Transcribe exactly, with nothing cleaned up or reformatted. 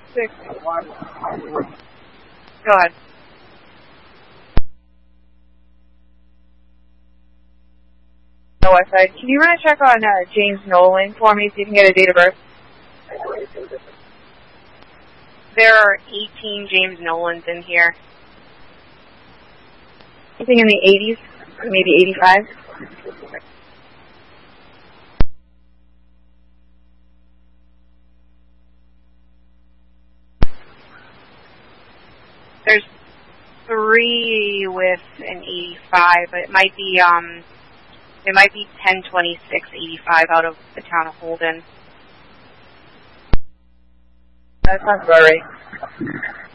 six one. Go ahead. No West Side. Can you run a check on uh, James Nolan for me, so you can get a date of birth? There are eighteen James Nolans in here. Anything in the eighties? Maybe eighty-five? There's three with an eighty-five, but it might be um, it might be ten twenty-six eighty-five out of the town of Holden. That sounds about right.